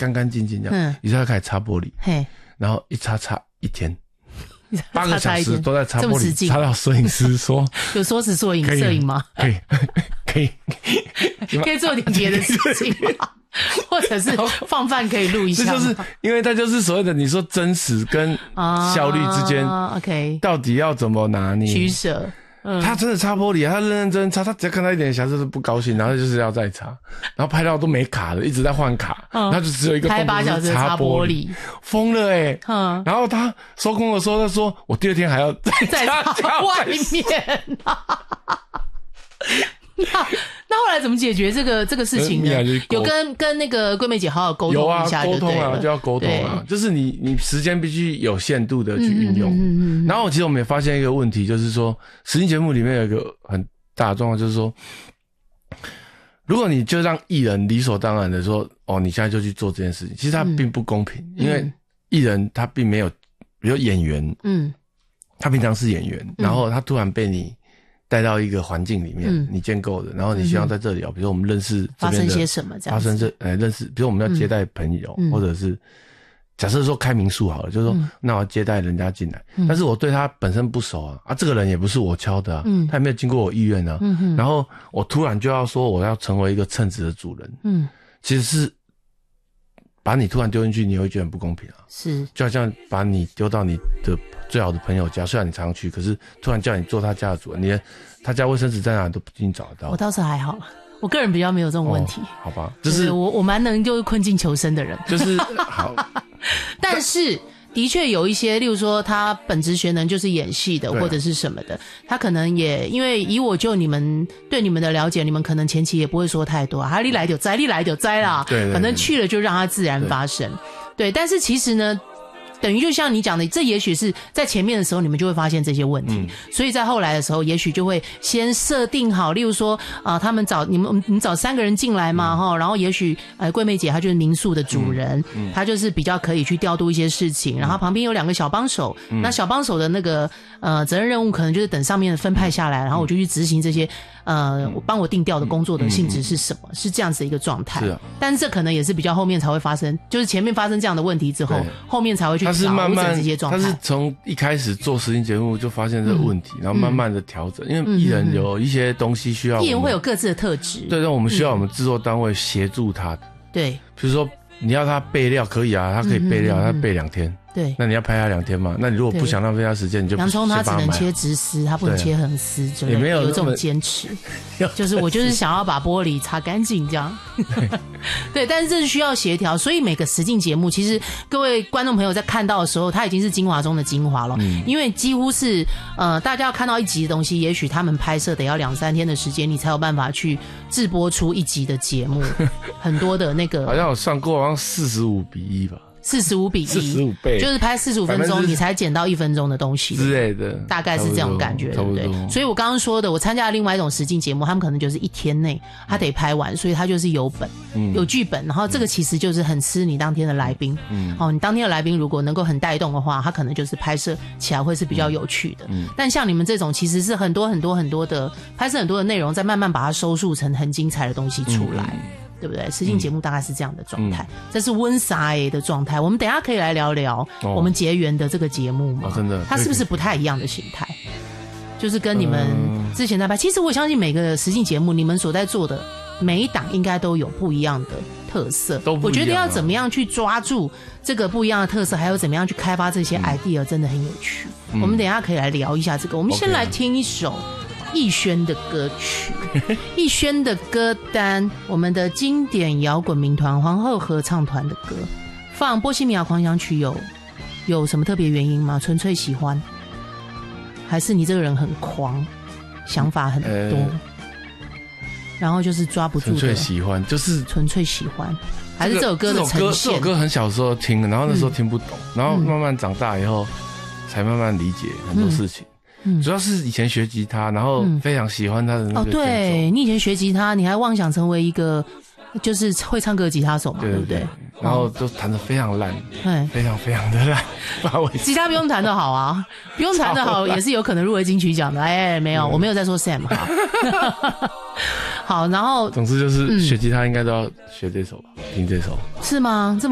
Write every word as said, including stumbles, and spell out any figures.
干干净净这样，嗯，于是他开始擦玻璃，嘿，然后一擦擦一天。八个小时都在擦玻璃，擦到摄影师说有说是摄影摄影吗？ 可以，可以， 可以做点别的事情吗？或者是放饭可以录一下？ 这就是因为它就是所谓的你说真实跟效率之间，啊 ，OK， 到底要怎么拿捏取舍？嗯， 他真的擦玻璃，他认认真擦，他只要看到一点瑕疵都不高兴，然后就是要再擦，然后拍到都没卡了，一直在换卡，嗯，然后就只有一个动作， 拍八小时擦玻璃， 疯了哎，欸！嗯，然后他收工的时候，他说我第二天还要再擦外面啊。那那后来怎么解决这个这个事情呢？有跟跟那个桂妹姐好好沟通一下就对了， 有啊，沟通啊，就要沟通啊，就是你你时间必须有限度的去运用。嗯嗯嗯嗯，然后其实我们也发现一个问题，就是说实境节目里面有一个很大的状况，就是说，如果你就让艺人理所当然的说，哦，你现在就去做这件事情，其实他并不公平，嗯，因为艺人他并没有，比如演员，嗯，他平常是演员，嗯，然后他突然被你带到一个环境里面，嗯，你建构的，然后你希望在这里哦，嗯，比如说我们认识这边的发生些什么这样子， 发生这呃认识，比如我们要接待朋友，嗯，或者是假设说开民宿好了，就是说，嗯，那我要接待人家进来，嗯，但是我对他本身不熟啊，啊，这个人也不是我敲的啊，嗯，他也没有经过我意愿啊，嗯，然后我突然就要说我要成为一个称职的主人，嗯，其实是把你突然丢进去，你会觉得很不公平啊， 是， 就好像把你丢到你的最好的朋友家，虽然你常去，可是突然叫你做他家的主人，你的他家卫生纸在哪都不一定找得到。 我倒是还好，我个人比较没有这种问题。 哦，好吧，就是我我蛮能就是困境求生的人， 就是好。 但是的确有一些，例如说他本职学能就是演戏的，或者是什么的，他可能也因为以我就你们对你们的了解，你们可能前期也不会说太多啊，你来就栽，你来就栽啦， 对， 反正去了就让它自然发生。对，对，但是其实呢，等于就像你讲的，这也许是在前面的时候你们就会发现这些问题，嗯，所以在后来的时候也许就会先设定好，例如说啊，呃，他们找你们你们找三个人进来嘛齁，嗯，然后也许呃桂妹姐她就是民宿的主人，嗯嗯，她就是比较可以去调度一些事情，然后旁边有两个小帮手，嗯，那小帮手的那个呃责任任务可能就是等上面的分派下来，然后我就去执行这些呃帮我定调的工作的性质是什么，是这样子的一个状态。是啊，但是这可能也是比较后面才会发生，就是前面发生这样的问题之后，后面才会去他是慢慢这些状态。 他是从一开始做实境节目就发现这个问题，嗯，然后慢慢的调整，因为艺人有一些东西需要我们， 艺人会有各自的特质， 对，那我们需要我们制作单位协助他的， 对， 比如说你要他备料可以啊，他可以备料，嗯，他备两天。 对， 那你要拍他两天嘛？那你如果不想浪费他时间，你就洋葱他只能切直丝，他不能切横丝，之类的，也没有有这种坚持。就是我就是想要把玻璃擦干净这样。对，但是这是需要协调，所以每个实境节目，其实各位观众朋友在看到的时候，它已经是精华中的精华了，嗯，因为几乎是呃大家要看到一集的东西，也许他们拍摄得要两三天的时间，你才有办法去制播出一集的节目。很多的那个好像有算过，好像四十五比一吧。 四十五比一，四十五倍，就是拍四十五分钟，你才剪到一分钟的东西之类的， 大概是这种感觉，对不对？所以我刚刚说的，我参加了另外一种实境节目，他们可能就是一天内他得拍完，所以他就是有本、嗯、有剧本，然后这个其实就是很吃你当天的来宾，嗯，哦，你当天的来宾如果能够很带动的话，他可能就是拍摄起来会是比较有趣的。嗯，但像你们这种其实是很多很多很多的拍摄很多的内容，再慢慢把它收束成很精彩的东西出来。嗯，对不对？实境节目大概是这样的状态，嗯，这是温莎 A 的状态。我们等一下可以来聊聊我们结缘的这个节目嘛， 哦哦？真的， 它是不是不太一样的形态？就是跟你们之前在拍，嗯，其实我相信每个实境节目，你们所在做的每一档应该都有不一样的特色。 都不一样啊， 我觉得要怎么样去抓住这个不一样的特色，还有怎么样去开发这些 idea，嗯，真的很有趣，嗯。我们等一下可以来聊一下这个。我们先来听一首逸轩的歌曲，逸轩的歌单，我们的经典摇滚民团皇后合唱团的歌，放《波西米亚狂想曲》有有什么特别原因吗？纯粹喜欢，还是你这个人很狂，想法很多，呃、然后就是抓不住的？ 纯粹喜欢，就是纯粹喜欢，还是这首歌的呈现？ 这首歌，这首歌很小时候听，然后那时候听不懂，嗯，然后慢慢长大以后，嗯，才慢慢理解很多事情。嗯嗯，主要是以前学吉他，然后非常喜欢他的那个。哦， 对，你以前学吉他，你还妄想成为一个就是会唱歌的吉他手嘛，对，对不对？ 然后就弹得非常烂，嗯，非常非常的烂。 吉他不用弹得好啊，不用弹得好也是有可能入围金曲奖的。哎，没有，我没有在说 Sam 哈。好，然后总之就是学吉他应该都要学这首吧，听这首是吗？